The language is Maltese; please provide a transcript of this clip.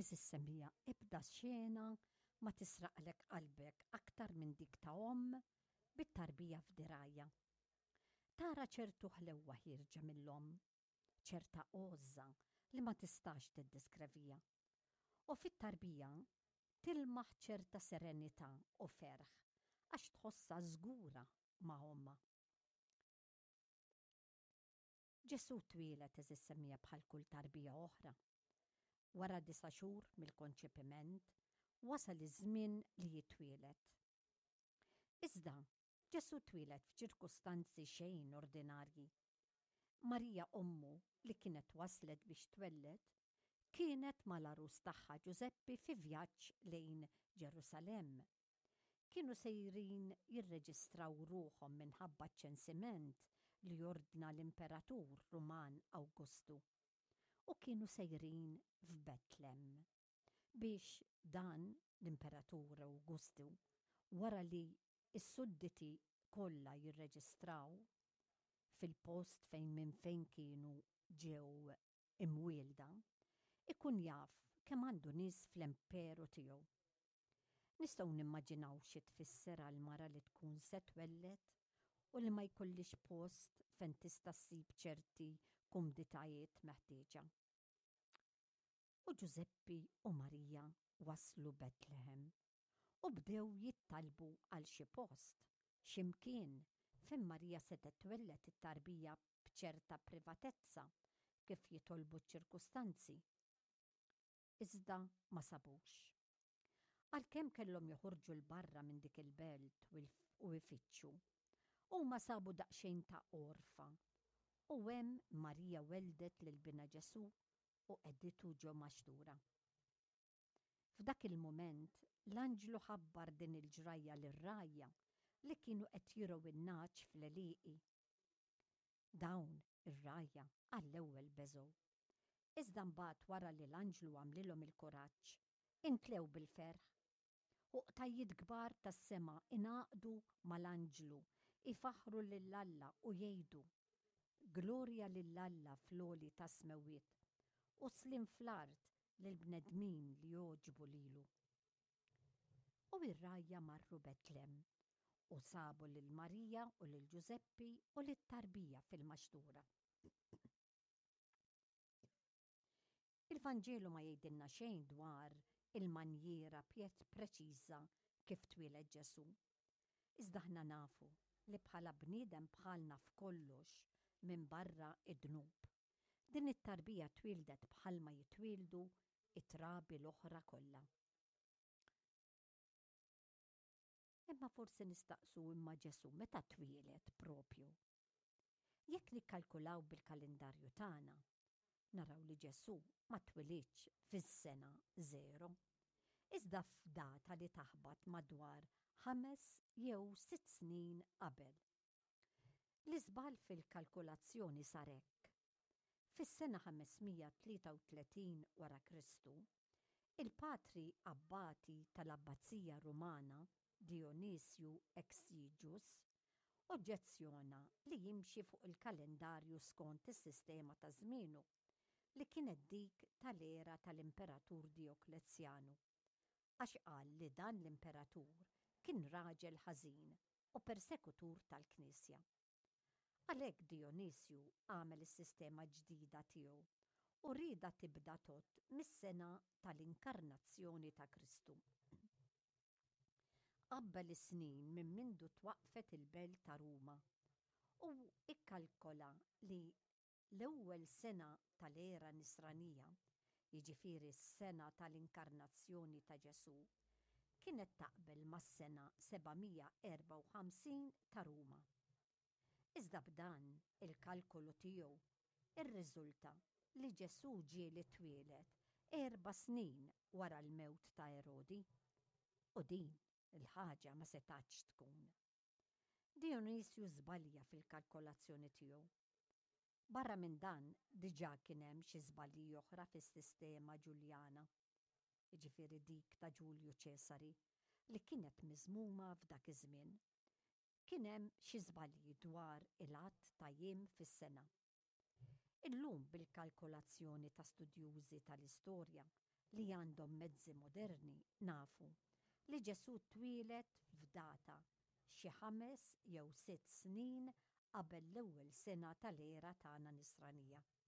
Eżis semmija, ibda xena ma tisraqlek qalbek aktar minn dik ta' bit-tarbija f'dirajja. Tara ċertu ħlewwa ħirġa mill-om, ċerta għoża li ma tistax tiddiskrevija. U fit-tarbija tilmaħ ċerta serenità u ferħ għax tħossa żgura ma' omma. Ġesu twilet eżis semmija bħal kull tarbija oħra. Wara 9 xhur mill-konċepiment wasal iż-żmien li jitwielet. Iżda Ġesu twilet f'ċirkustanzi xejn ordinarji. Marija ommu li kienet waslet biex twellet kienet mal-arus tagħha Ġuseppi fi vjaġġ lejn Ġerusalemm. Kienu sejrin jirreġistraw ruħhom minħabba ċensiment li jordna l-imperatur Ruman Awgustu u kienu sejrin f'Betlem biex dan l-imperatur Awgustu wara li s-sudditi kollha jirreġistraw fil-post minn fejn kienu ġew imwielda ikun jaf kemm għandu nies fl-imperu tiegħu. Nistgħu nimmaġinaw xi tfisser għall-mara li tkun se twellet u li ma jkollix post fejn tista' ssib ċerti kumditajiet meħtieġa. U Ġuseppi u Marija waslu Betlehem u bdew jittalbu għal xi post, x'imkien fejn Marija setet twellet it-tarbija b'ċerta privatezza kif jitolbu ċ-ċirkustanzi. Iżda ma sabux. Għalkemm kellhom joħorġu l-barra minn dik il-belt u ifittxu, huma sabu daqsxejn ta' orfa u hemm Marija weldet lil bina Ġesu u qedditu ġo maxtura. F'dak il-mument l-anġlu ħabbar din il-ġrajja lir-rajja li kienu qed jiraw in-naċ fl-għelieqi. Dawn ir-rajja għall-ewwel beżgħu. Iżda mbagħad wara li l-anġlu għamlilhom il-kuraġġ, intlew bil-ferħ. Uqtajjiet kbar tas-sema ingħaqdu mal-anġlu, ifaħħru lill-Alla u jgħidu Glorja lill-Alla fl-għoli tas-smewwiet u slim fl-art lill-bnedmin li jogħġbu lilu. U ir-rajja marru Betlem u sabu lil Marija u lil Ġuseppi u lit-tarbija fil-maxtura. Il-Vanġelu ma jgħidilna xejn dwar il-manjera preċiża kif twieled Ġesu. Iżda aħna nafu li bħala bniedem bħalna f'kollox minn barra id-dnub. Din it-tarbija twildet bħalma jitwildu it-trabi l-oħra kollha. Imma forsi nistaqsu imma Ġesu meta twieled propju. Jekk nikkalkulaw bil-kalendarju tagħna, naraw li Ġesu ma twilidx fis-sena 0, iżda f'data li taħbad madwar 5 jew 6 snin qabel. L-iżbal fil-kalkulazzjoni sar hekk. Fis-sena 533 wara Kristu, il-patri abbati tal-Abbazija Rumana Dionisju Exiguus oġġezzjona li jimxi fuq il-kalendarju skont is-sistema ta' żmienu li kienet dik tal-era tal-imperatur Dioklezzjanu, għax qal li dan l-imperatur kien raġel ħażin u persekutur tal-Knisja. Għalhekk Dionisju għamel is-sistema ġdida tiegħu u rieda tibda tot mis-sena tal-inkarnazzjoni ta' Kristu. Qabbel is-snin minn mindu twaqqfet il-belt ta' Ruma u ikkalkola li l-ewwel sena tal-era nisranija, jiġifieri s-sena tal-inkarnazzjoni ta' Ġesu, kienet taqbel mas-sena 754 ta' Ruma. Iżda b'dan il-kalkolu tiegħu irriżulta li Ġesu ġie li twieled 4 snin wara l-mewt ta' Erodi. U din il-ħaġa ma setax tkun. Dionisju żbalja fil-kalkolazzjoni tiegħu. Barra minn dan diġà kien hemm xi żbalji oħra fis-sistema Ġuljana, jiġifieri dik ta' Ġulju Ċesari, li kienet miżmuma f'dak iż-żmien. Kien hemm xi żbalji dwar il-għadd ta' jiem fis-sena. Illum bil-kalkolazzjoni ta' studjużi tal-istorja li għandhom mezzi moderni nafu li Ġesu twieled f'data xi 5 jew 6 snin qabel l-ewwel sena tal-era tagħna nisranija.